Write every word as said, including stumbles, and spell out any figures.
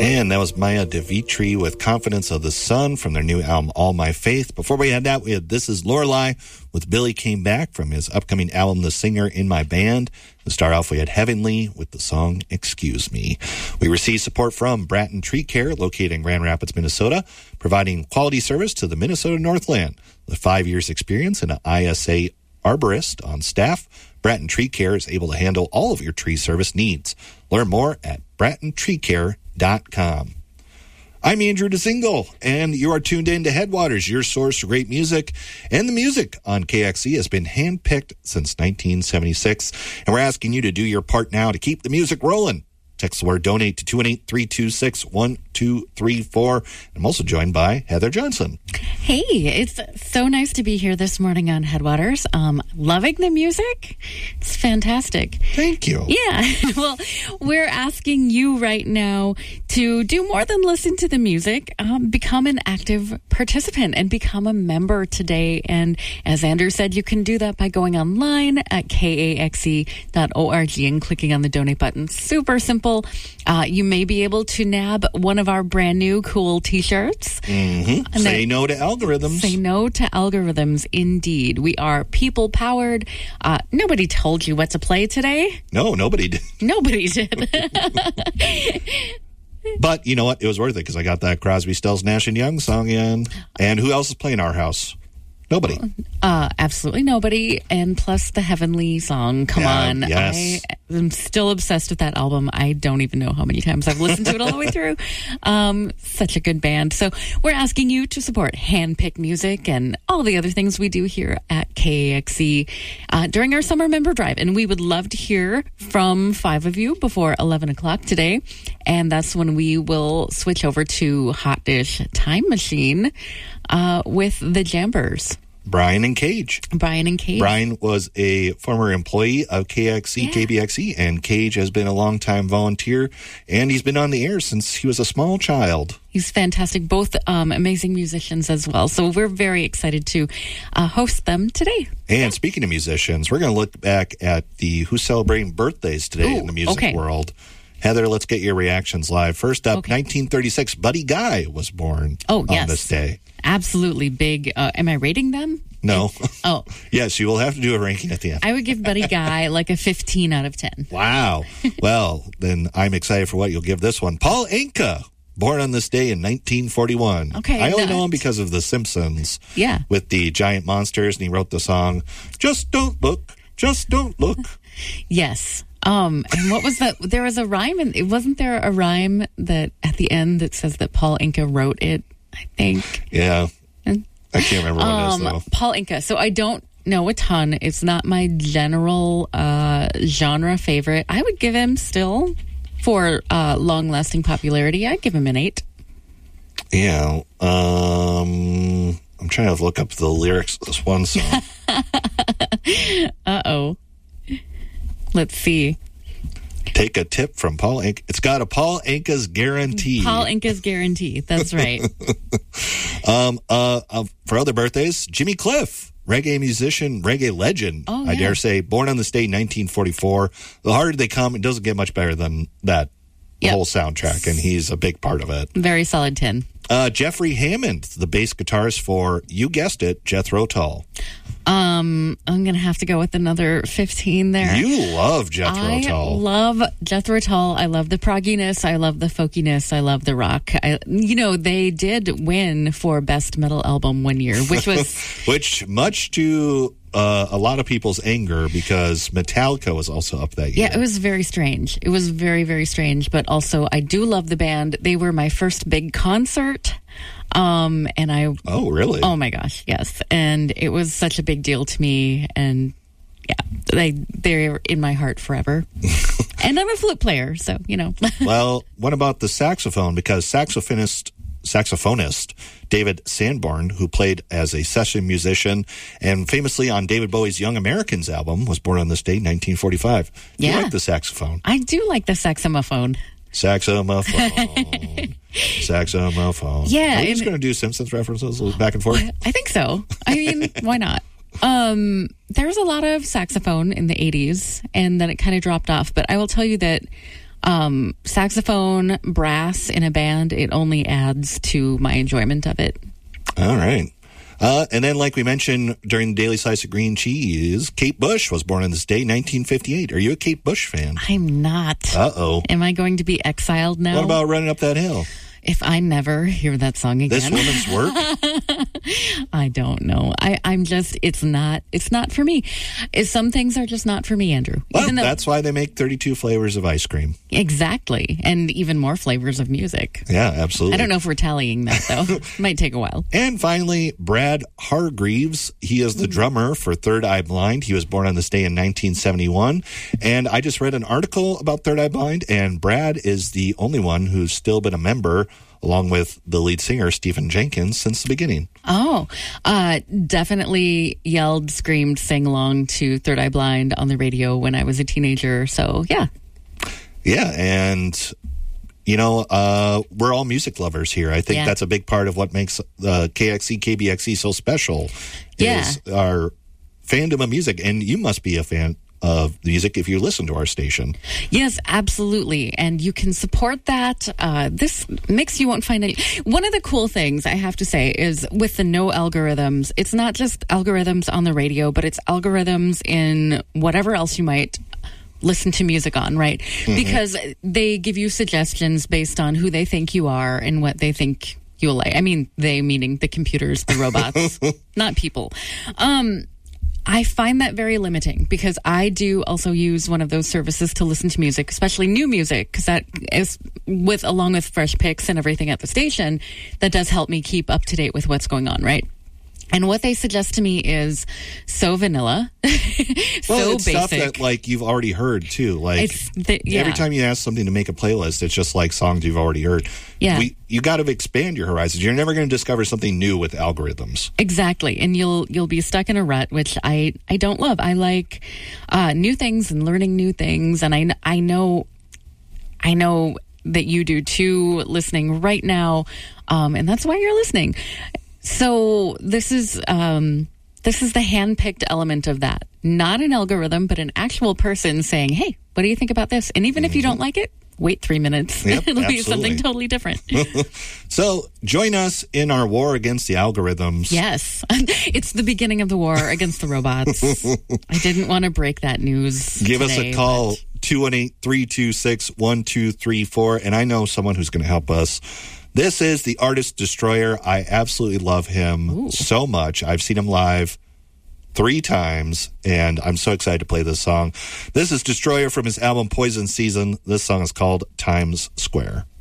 And that was Maya DeVitri with Confidence of the Sun from their new album, All My Faith. Before we had that, we had This Is Lorelei with Billy Came Back from his upcoming album, The Singer in My Band. To start off, we had Heavenly with the song Excuse Me. We received support from Bratton Tree Care, located in Grand Rapids, Minnesota, providing quality service to the Minnesota Northland. With five years experience and an I S A arborist on staff, Bratton Tree Care is able to handle all of your tree service needs. Learn more at bratton tree care dot com. I'm Andrew DeSingle, and you are tuned in to Headwaters, your source for great music. And the music on K X C has been handpicked since nineteen seventy-six, and we're asking you to do your part now to keep the music rolling. Text the word donate to two one eight, three two six, one two three four. I'm also joined by Heather Johnson. Hey, it's so nice to be here this morning on Headwaters. Um, loving the music. It's fantastic. Thank you. Yeah. Well, we're asking you right now to do more than listen to the music. Um, become an active participant and become a member today. And as Andrew said, you can do that by going online at K A X E dot org and clicking on the donate button. Super simple. Uh, you may be able to nab one of our brand new cool t-shirts. Mm-hmm. Say no to algorithms. Say no to algorithms, indeed. We are people-powered. Uh, nobody told you what to play today. No, nobody did. Nobody did. But you know what? It was worth it because I got that Crosby, Stills, Nash and Young song in. And who else is playing Our House? Nobody. Uh, absolutely nobody. And plus the Heavenly song. Come yeah, on. Yes. I am still obsessed with that album. I don't even know how many times I've listened to it all the way through. Um, such a good band. So we're asking you to support Handpicked Music and all the other things we do here at K A X E uh, during our summer member drive. And we would love to hear from five of you before eleven o'clock today. And that's when we will switch over to Hot Dish Time Machine uh, with the Jambers. Brian and Cage. Brian and Cage. Brian was a former employee of K X E, yeah. K B X E, and Cage has been a longtime volunteer, and he's been on the air since he was a small child. He's fantastic. Both um, amazing musicians as well. So we're very excited to uh, host them today. And speaking of musicians, we're going to look back at the who's celebrating birthdays today Ooh, in the music okay. world. Heather, let's get your reactions live. First up, okay. nineteen thirty-six, Buddy Guy was born oh, on yes. this day. Absolutely big. Uh, am I rating them? No. Oh. Yes, you will have to do a ranking at the end. I would give Buddy Guy like a fifteen out of ten. Wow. Well, then I'm excited for what you'll give this one. Paul Anka, born on this day in nineteen forty-one. Okay. I only that. know him because of The Simpsons. Yeah. With the giant monsters, and he wrote the song, Just Don't Look, Just Don't Look. Yes. Um, and what was that? There was a rhyme, and it wasn't there a rhyme that at the end that says that Paul Anka wrote it, I think. Yeah. And, I can't remember what um, it is, though. Paul Anka. So I don't know a ton. It's not my general uh, genre favorite. I would give him still, for uh, long-lasting popularity, I'd give him an eight. Yeah. Um, I'm trying to look up the lyrics of this one song. Uh-oh. Let's see. Take a tip from Paul Anka. It's got a Paul Anka's guarantee. Paul Anka's guarantee. That's right. um, uh, uh, for other birthdays, Jimmy Cliff, reggae musician, reggae legend, oh, I yeah. dare say, born on this day, nineteen forty-four. The harder they come, it doesn't get much better than that yep. whole soundtrack, and he's a big part of it. Very solid ten. Uh, Jeffrey Hammond, the bass guitarist for, you guessed it, Jethro Tull. Um, I'm going to have to go with another fifteen there. You love Jethro I Tull. I love Jethro Tull. I love the progginess. I love the folkiness. I love the rock. I, you know, they did win for Best Metal Album one year, which was... which, much to uh, a lot of people's anger, because Metallica was also up that year. Yeah, it was very strange. It was very, very strange. But also, I do love the band. They were my first big concert. Um, and I, oh, really? Oh my gosh. Yes. And it was such a big deal to me. And yeah, they, they're in my heart forever. And I'm a flute player. So, you know, well, what about the saxophone? Because saxophonist, saxophonist David Sanborn, who played as a session musician and famously on David Bowie's Young Americans album, was born on this date, nineteen forty-five. Do yeah. you like the saxophone? I do like the saxophone. Saxophone. Saxophone. Yeah. Are we just going to do Simpsons references back and forth? I think so. I mean, why not? Um, there was a lot of saxophone in the eighties, and then it kind of dropped off. But I will tell you that Um, saxophone, brass in a band, it only adds to my enjoyment of it. All right. Uh, and then, like we mentioned during the Daily Slice of Green Cheese, Kate Bush was born on this day, nineteen fifty-eight. Are you a Kate Bush fan? I'm not. Uh-oh. Am I going to be exiled now? What about Running Up That Hill? If I never hear that song again. This woman's work? I don't know. I, I'm just, it's not, it's not for me. It's, some things are just not for me, Andrew. Well, Even though, that's why they make thirty-two flavors of ice cream. Exactly. And even more flavors of music. Yeah, absolutely. I don't know if we're tallying that, though. Might take a while. And finally, Brad Hargreaves. He is the drummer for Third Eye Blind. He was born on this day in nineteen seventy-one. And I just read an article about Third Eye Blind, and Brad is the only one who's still been a member, along with the lead singer, Stephen Jenkins, since the beginning. Oh, uh, definitely yelled, screamed, sang along to Third Eye Blind on the radio when I was a teenager. So, yeah. Yeah, and, you know, uh, we're all music lovers here. I think Yeah. that's a big part of what makes uh, K X E, K B X E so special, Yeah. is our fandom of music. And you must be a fan of music if you listen to our station. Yes, absolutely. And you can support that. Uh, this mix you won't find any. One of the cool things I have to say is with the no algorithms, it's not just algorithms on the radio, but it's algorithms in whatever else you might listen to music on, right? Mm-hmm. Because they give you suggestions based on who they think you are and what they think you'll like. I mean, they meaning the computers, the robots, not people. Um, I find that very limiting because I do also use one of those services to listen to music, especially new music, because that is with along with Fresh Picks and everything at the station, that does help me keep up to date with what's going on, right? And what they suggest to me is so vanilla, well, so it's basic. stuff that like you've already heard too. Like It's the- yeah. every time you ask something to make a playlist, it's just like songs you've already heard. Yeah. We, you got to expand your horizons. You're never going to discover something new with algorithms. Exactly, and you'll you'll be stuck in a rut, which I, I don't love. I like uh, new things and learning new things, and I kn- I know I know that you do too. Listening right now, um, and that's why you're listening. So this is um, this is the handpicked element of that, not an algorithm, but an actual person saying, "Hey, what do you think about this?" And even mm-hmm. if you don't like it, wait three minutes. Yep, It'll absolutely. be something totally different. So join us in our war against the algorithms. Yes. It's the beginning of the war against the robots. I didn't want to break that news. Give today, us a call, but... two one eight, three two six, one two three four, and I know someone who's going to help us. This is the Artist Destroyer. I absolutely love him Ooh. so much. I've seen him live three times, and I'm so excited to play this song. This is Destroyer from his album Poison Season. This song is called Times Square.